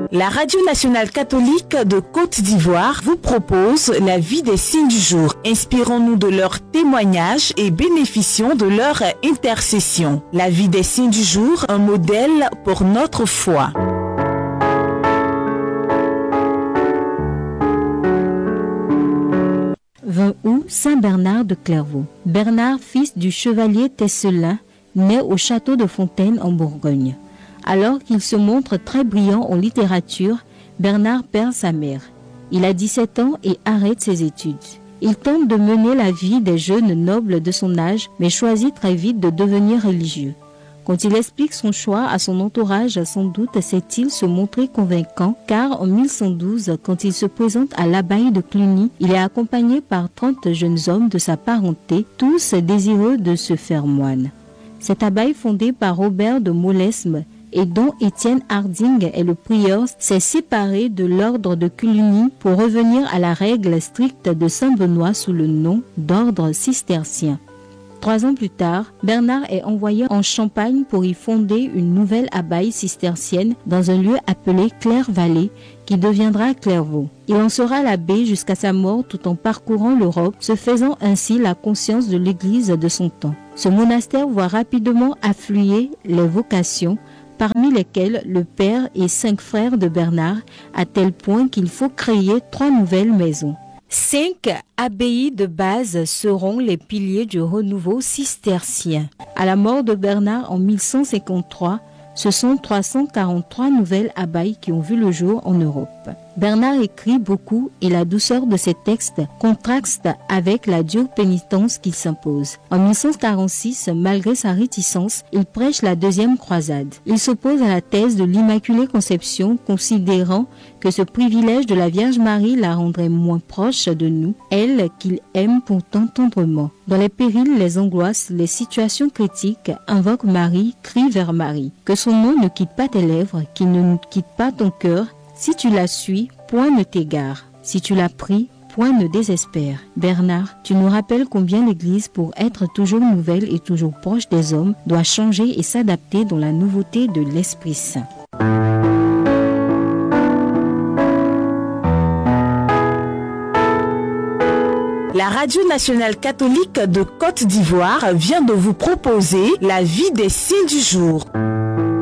La Radio nationale catholique de Côte d'Ivoire vous propose la vie des saints du jour. Inspirons-nous de leurs témoignages et bénéficions de leur intercession. La vie des saints du jour, un modèle pour notre foi. Août, Saint Bernard de Clairvaux. Bernard, fils du chevalier Tesselin, naît au château de Fontaine en Bourgogne. Alors qu'il se montre très brillant en littérature, Bernard perd sa mère. Il a 17 ans et arrête ses études. Il tente de mener la vie des jeunes nobles de son âge, mais choisit très vite de devenir religieux. Quand il explique son choix à son entourage, sans doute sait-il se montrer convaincant, car en 1112, quand il se présente à l'abbaye de Cluny, il est accompagné par 30 jeunes hommes de sa parenté, tous désireux de se faire moine. Cette abbaye fondée par Robert de Molesme et dont Étienne Harding est le prieur, s'est séparée de l'ordre de Cluny pour revenir à la règle stricte de Saint-Benoît sous le nom d'ordre cistercien. 3 ans plus tard, Bernard est envoyé en Champagne pour y fonder une nouvelle abbaye cistercienne dans un lieu appelé Claire-Vallée qui deviendra Clairvaux. Il en sera l'abbé jusqu'à sa mort tout en parcourant l'Europe, se faisant ainsi la conscience de l'Église de son temps. Ce monastère voit rapidement affluer les vocations, parmi lesquels le père et 5 frères de Bernard, à tel point qu'il faut créer 3 nouvelles maisons. 5 abbayes de base seront les piliers du renouveau cistercien. À la mort de Bernard en 1153, ce sont 343 nouvelles abbayes qui ont vu le jour en Europe. Bernard écrit beaucoup et la douceur de ses textes contraste avec la dure pénitence qu'il s'impose. En 1146, malgré sa réticence, il prêche la 2e croisade. Il s'oppose à la thèse de l'Immaculée Conception, considérant que ce privilège de la Vierge Marie la rendrait moins proche de nous, elle qu'il aime pourtant tendrement. Dans les périls, les angoisses, les situations critiques, invoque Marie, crie vers Marie. Que son nom ne quitte pas tes lèvres, qu'il ne quitte pas ton cœur. Si tu la suis, point ne t'égare. Si tu la pries, point ne désespère. Bernard, tu nous rappelles combien l'Église, pour être toujours nouvelle et toujours proche des hommes, doit changer et s'adapter dans la nouveauté de l'Esprit Saint. La Radio nationale catholique de Côte d'Ivoire vient de vous proposer la vie des saints du jour.